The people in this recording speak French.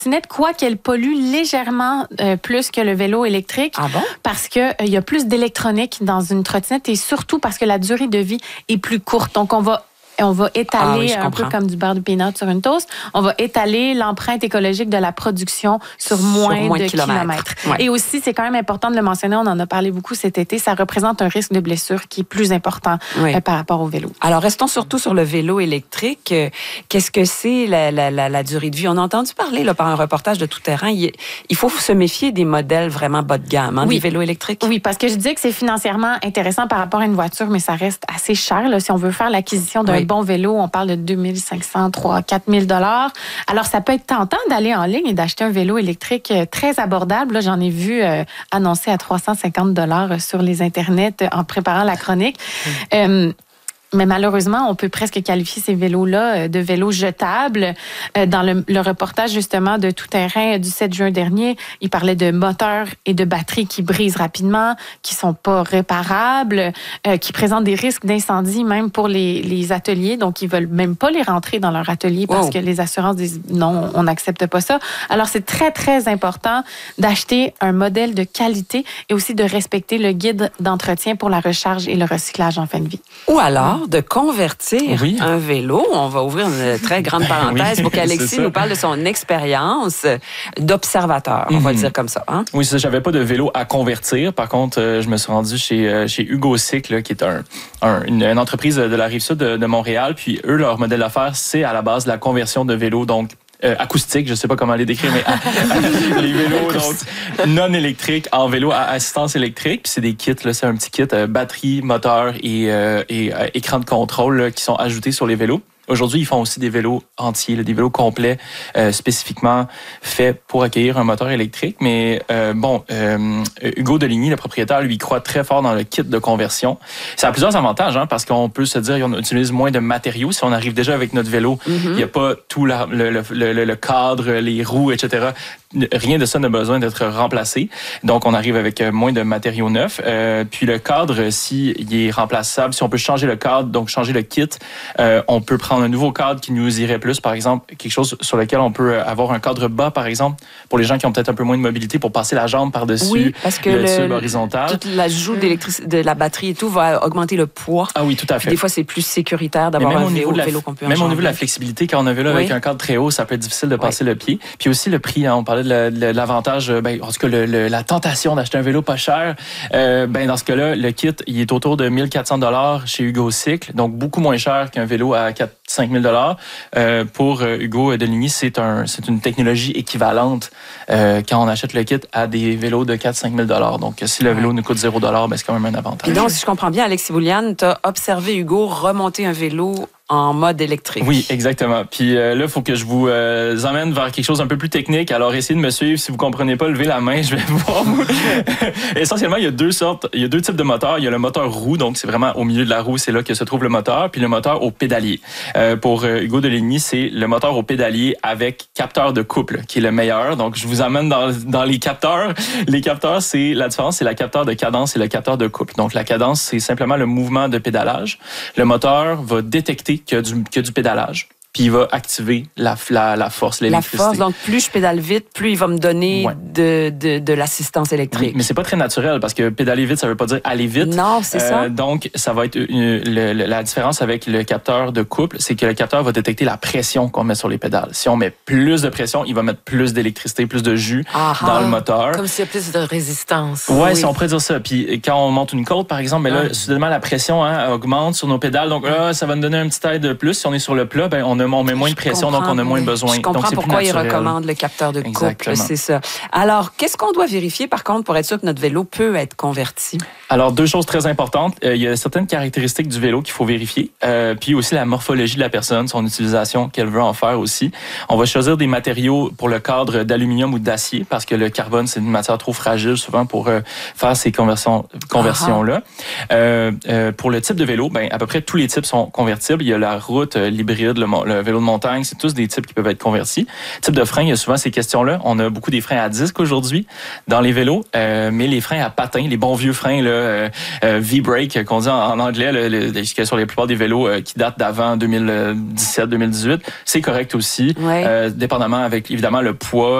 trottinette, quoi qu'elle pollue légèrement plus que le vélo électrique. Ah bon? Parce que il y a plus d'électronique dans une trottinette et surtout parce que la durée de vie est plus courte. Donc, on va étaler un peu comme du beurre de peanut sur une toast. On va étaler l'empreinte écologique de la production sur moins de kilomètres. Ouais. Et aussi, c'est quand même important de le mentionner, on en a parlé beaucoup cet été, ça représente un risque de blessure qui est plus important par rapport au vélo. Alors, restons surtout sur le vélo électrique. Qu'est-ce que c'est la durée de vie? On a entendu parler par un reportage de Tout Terrain. Il faut se méfier des modèles vraiment bas de gamme, des vélos électriques. Oui, parce que je disais que c'est financièrement intéressant par rapport à une voiture, mais ça reste assez cher. Là, si on veut faire l'acquisition d'un bon vélo, on parle de 2500, 3 4 000 $. Alors, ça peut être tentant d'aller en ligne et d'acheter un vélo électrique très abordable. Là, j'en ai vu annoncé à 350 $ sur les internets en préparant la chronique. Mais malheureusement, on peut presque qualifier ces vélos-là de vélos jetables. Dans le reportage, justement, de Tout Terrain du 7 juin dernier, il parlait de moteurs et de batteries qui brisent rapidement, qui sont pas réparables, qui présentent des risques d'incendie même pour les ateliers. Donc, ils veulent même pas les rentrer dans leur atelier parce que les assurances disent non, on n'accepte pas ça. Alors, c'est très, très important d'acheter un modèle de qualité et aussi de respecter le guide d'entretien pour la recharge et le recyclage en fin de vie. Ou alors, de convertir un vélo. On va ouvrir une très grande parenthèse pour qu'Alexis nous parle de son expérience d'observateur, on va le dire comme ça. Hein? Oui, c'est ça. J'avais pas de vélo à convertir. Par contre, je me suis rendu chez Hugo Cycle, qui est une entreprise de la Rive-Sud de Montréal. Puis eux, leur modèle d'affaires, c'est à la base la conversion de vélos, donc acoustique, je sais pas comment les décrire, mais les vélos donc non électriques en vélo à assistance électrique. Puis c'est des kits, là, c'est un petit kit batterie, moteur et écran de contrôle là, qui sont ajoutés sur les vélos. Aujourd'hui, ils font aussi des vélos entiers, là, des vélos complets spécifiquement faits pour accueillir un moteur électrique. Mais Hugo Deligny, le propriétaire, lui, croit très fort dans le kit de conversion. Ça a plusieurs avantages, parce qu'on peut se dire qu'on utilise moins de matériaux. Si on arrive déjà avec notre vélo, il n'y a pas tout le cadre, les roues, etc. Rien de ça n'a besoin d'être remplacé. Donc, on arrive avec moins de matériaux neufs. Puis le cadre, s'il est remplaçable, si on peut changer le cadre, donc changer le kit, on peut prendre un nouveau cadre qui nous irait plus, par exemple, quelque chose sur lequel on peut avoir un cadre bas, par exemple, pour les gens qui ont peut-être un peu moins de mobilité, pour passer la jambe par-dessus le tube horizontal. Tout l'ajout de la batterie et tout va augmenter le poids. Ah oui, tout à fait. Puis des fois, c'est plus sécuritaire d'avoir un vélo qu'on peut Même au niveau de la flexibilité, quand on a un vélo avec un cadre très haut, ça peut être difficile de passer le pied. Puis aussi le prix, on parlait de l'avantage, en tout cas la tentation d'acheter un vélo pas cher. Dans ce cas-là, le kit, il est autour de 1400 $ chez Hugo Cycle, donc beaucoup moins cher qu'un vélo à 5 000 $. Pour Hugo Deligny, c'est une technologie équivalente quand on achète le kit à des vélos de 4-5 000 $. Donc, si le vélo nous coûte 0 $, c'est quand même un avantage. Et donc, si je comprends bien, Alexis Bouliane, tu as observé Hugo remonter un vélo en mode électrique. Oui, exactement. Puis là, il faut que je vous emmène vers quelque chose d'un peu plus technique. Alors, essayez de me suivre. Si vous comprenez pas, levez la main. Je vais voir. Essentiellement, il y a deux types de moteurs. Il y a le moteur roue, donc c'est vraiment au milieu de la roue, c'est là que se trouve le moteur. Puis le moteur au pédalier. Pour Hugo Deligny, c'est le moteur au pédalier avec capteur de couple qui est le meilleur. Donc, je vous amène dans les capteurs. Les capteurs, la différence, c'est la capteur de cadence et le capteur de couple. Donc, la cadence, c'est simplement le mouvement de pédalage. Le moteur va détecter qu'il y a du pédalage. Puis il va activer la force, l'électricité. La force, donc plus je pédale vite, plus il va me donner de l'assistance électrique. Oui, mais c'est pas très naturel parce que pédaler vite, ça veut pas dire aller vite. Non, c'est ça. Donc, ça va être la différence avec le capteur de couple, c'est que le capteur va détecter la pression qu'on met sur les pédales. Si on met plus de pression, il va mettre plus d'électricité, plus de jus dans le moteur. Comme s'il y a plus de résistance. Oui, si on pourrait dire ça. Puis quand on monte une côte, par exemple, là, soudainement, la pression augmente sur nos pédales. Donc là, ça va nous donner un petit aide de plus. Si on est sur le plat, on met moins de pression, donc on a moins besoin. Je comprends donc, pourquoi il recommande le capteur de couple, c'est ça. Alors, qu'est-ce qu'on doit vérifier, par contre, pour être sûr que notre vélo peut être converti? Alors, deux choses très importantes. Il y a certaines caractéristiques du vélo qu'il faut vérifier. Puis aussi la morphologie de la personne, son utilisation qu'elle veut en faire aussi. On va choisir des matériaux pour le cadre d'aluminium ou d'acier, parce que le carbone, c'est une matière trop fragile souvent pour faire ces conversions-là. Pour le type de vélo, à peu près tous les types sont convertibles. Il y a la route, l'hybride, le le vélo de montagne, c'est tous des types qui peuvent être convertis. Type de frein, il y a souvent ces questions-là. On a beaucoup des freins à disque aujourd'hui dans les vélos, mais les freins à patins, les bons vieux freins là, V-brake qu'on dit en anglais, sur la plupart des vélos qui datent d'avant 2017-2018, c'est correct aussi, dépendamment avec évidemment le poids,